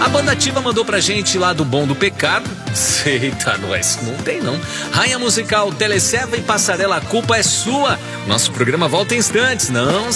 A banda Ativa mandou pra gente lá do Bom do Pecado. Eita, nós, não tem não. Rainha musical, Teleseva e Passarela, a culpa é sua. Nosso programa volta em instantes, não